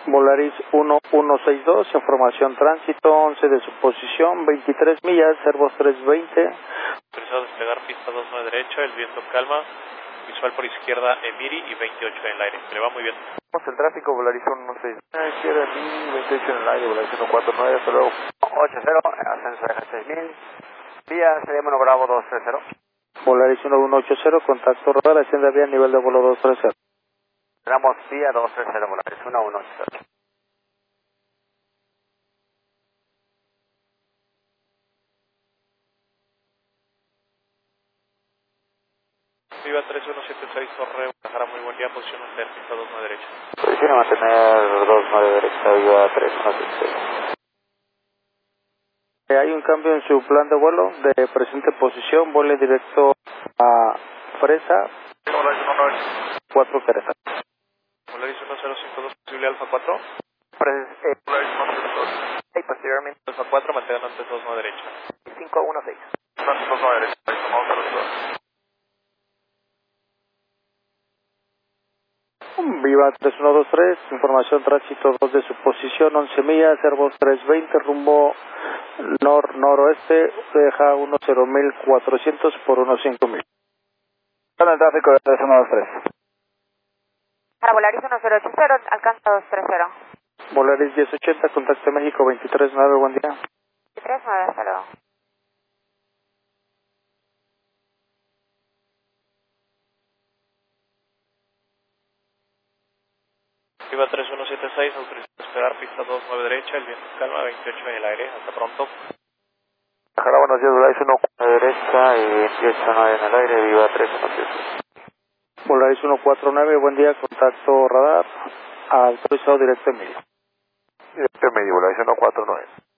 Volaris 1162, información tránsito, 11 de su posición, 23 millas, Airbus 320. Autorizado a despegar pista 29 derecha, el viento calma, visual por izquierda Emiri y 28 en el aire. Se le va muy bien. El tráfico, Volaris 161, izquierda Emiri, 28 en el aire, Volaris 149, hasta luego. 80, ascenso de 6000, vía CDM Bravo 230. Volaris 1180, contacto radar, hacienda vía nivel de vuelo 230. Damos vía 230, Volaris 1180. Viva 3176 Torre, Guadalajara, muy buen día, posición usted, pista 29 derecha. Posición a mantener 29 derecha, vía 3176. Hay un cambio en su plan de vuelo, de presente posición, vuele directo a Fresa, Volaris 190. 4 Querétaro. Volaris 1052, posible Alfa 4. Volaris 102. Y posteriormente Alfa 4, mantengan antes 29 derecha. 516. Antes 29 derecha, Volaris 102. Viva 3123, información tránsito 2 de su posición, 11 millas, Airbus 320, rumbo noroeste, deja 10.400 por 15.000. Con el tráfico de 3123. Para Volaris 1080, alcanza 230. Volaris 1080, contacto México 239, buen día. 239, hasta luego. Viva 3176, autorizado a despegar pista 29 derecha, el viento calma, 28 en el aire. Hasta pronto. Guadalajara, buenos días, Volaris 1 derecha y 28 en el aire, viva 3123. Volaris 149, buen día, contacto radar, autorizado directo en medio. Directo en medio, Volaris 149.